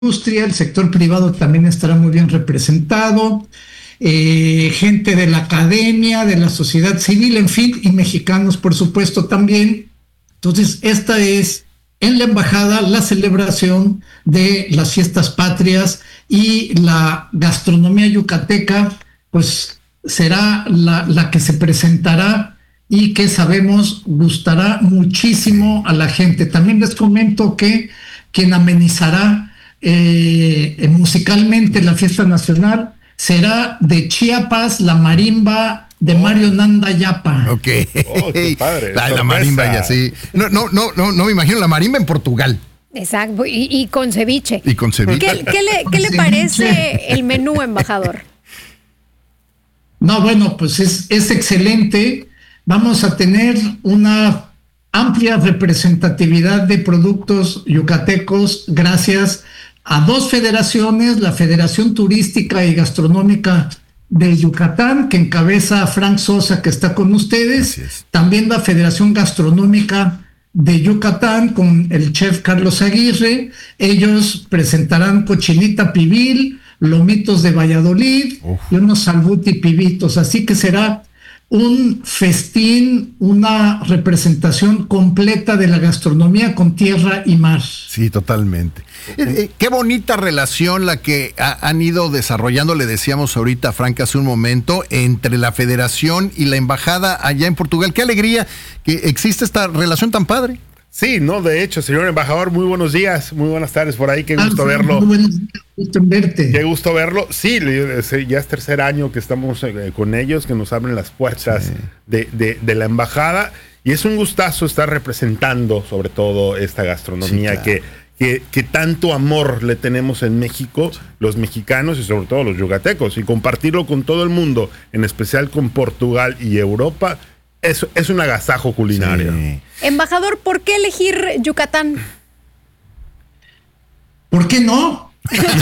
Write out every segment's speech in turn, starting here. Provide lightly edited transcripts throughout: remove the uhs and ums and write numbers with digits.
industria, el sector privado también estará muy bien representado, gente de la academia, de la sociedad civil, en fin, y mexicanos, por supuesto, también. Entonces, esta es en la embajada la celebración de las fiestas patrias, y la gastronomía yucateca, pues será la que se presentará y que sabemos gustará muchísimo a la gente. También les comento que quien amenizará musicalmente la fiesta nacional será de Chiapas la marimba de Mario Nanda Yapa. Ok. Oh, qué padre. La marimba ya sí. No me imagino la marimba en Portugal. Exacto, y con ceviche. Y con ceviche. ¿Qué le parece el menú, embajador? No, bueno, pues es excelente. Vamos a tener una amplia representatividad de productos yucatecos gracias a dos federaciones, la Federación Turística y Gastronómica de Yucatán, que encabeza Frank Sosa, que está con ustedes, también la Federación Gastronómica de Yucatán con el chef Carlos Aguirre. Ellos presentarán cochinita pibil, lomitos de Valladolid y unos salbuti pibitos, así que será un festín, una representación completa de la gastronomía con tierra y mar. Sí, totalmente. Qué bonita relación la que han ido desarrollando, le decíamos ahorita a Frank hace un momento, entre la federación y la embajada allá en Portugal. Qué alegría que existe esta relación tan padre. Sí, no, de hecho, señor embajador, muy buenos días, muy buenas tardes por ahí, qué gusto verlo. Muy buenos días, gusto en verte. Qué gusto verlo. Sí, ya es tercer año que estamos con ellos, que nos abren las puertas de la embajada, y es un gustazo estar representando sobre todo esta gastronomía que tanto amor le tenemos en México, los mexicanos y sobre todo los yucatecos, y compartirlo con todo el mundo, en especial con Portugal y Europa. Es un agasajo culinario. Sí. Embajador, ¿por qué elegir Yucatán? ¿Por qué no?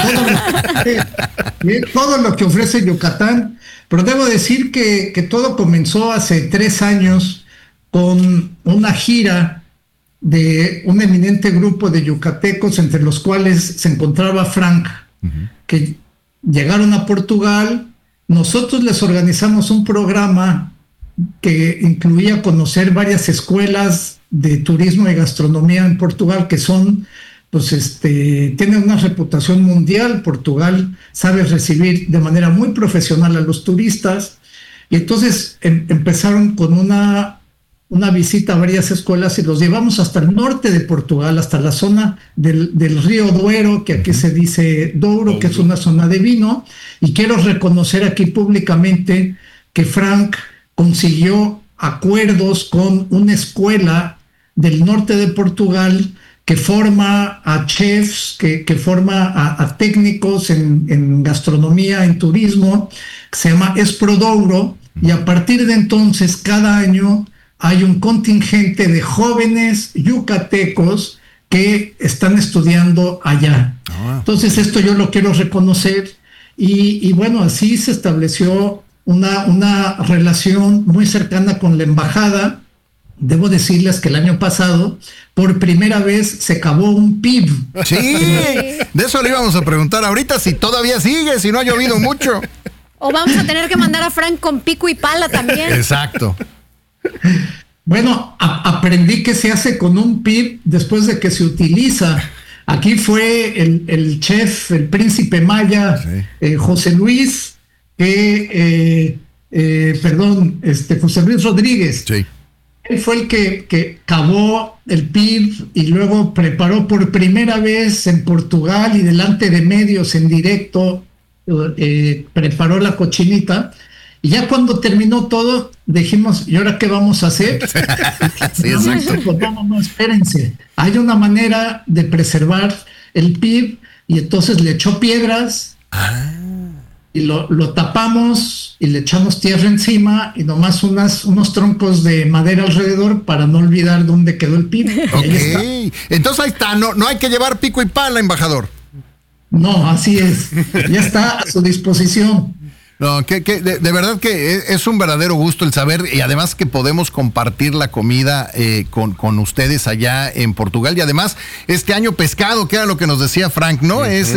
Todo lo que ofrece Yucatán, pero debo decir que todo comenzó hace 3 años con una gira de un eminente grupo de yucatecos, entre los cuales se encontraba Frank, que llegaron a Portugal. Nosotros les organizamos un programa que incluía conocer varias escuelas de turismo y gastronomía en Portugal, que son, pues, tienen una reputación mundial. Portugal sabe recibir de manera muy profesional a los turistas, y entonces empezaron con una visita a varias escuelas, y los llevamos hasta el norte de Portugal, hasta la zona del río Duero, que aquí se dice Douro, que es una zona de vino. Y quiero reconocer aquí públicamente que Frank consiguió acuerdos con una escuela del norte de Portugal que forma a chefs, que forma a técnicos en gastronomía, en turismo, que se llama Esprodouro, y a partir de entonces cada año hay un contingente de jóvenes yucatecos que están estudiando allá. Entonces esto yo lo quiero reconocer, y bueno, así se estableció una relación muy cercana con la embajada. Debo decirles que el año pasado, por primera vez, se cavó un PIB. Sí, de eso le íbamos a preguntar ahorita, si todavía sigue, si no ha llovido mucho. O vamos a tener que mandar a Frank con pico y pala también. Exacto. Bueno, aprendí que se hace con un PIB después de que se utiliza. Aquí fue el chef, el príncipe maya, José Luis, José Luis Rodríguez. Sí. Él fue el que cavó el PIB y luego preparó por primera vez en Portugal y delante de medios en directo, preparó la cochinita. Y ya cuando terminó todo, dijimos, ¿y ahora qué vamos a hacer? Sí, exacto. Pues no, espérense. Hay una manera de preservar el PIB, y entonces le echó piedras y lo tapamos y le echamos tierra encima y nomás unos troncos de madera alrededor para no olvidar dónde quedó el PIB. Ok, entonces ahí está, no hay que llevar pico y pala, embajador. No, así es, ya está a su disposición. No, de verdad que es un verdadero gusto el saber, y además que podemos compartir la comida con ustedes allá en Portugal, y además este año pescado, que era lo que nos decía Frank, ¿no?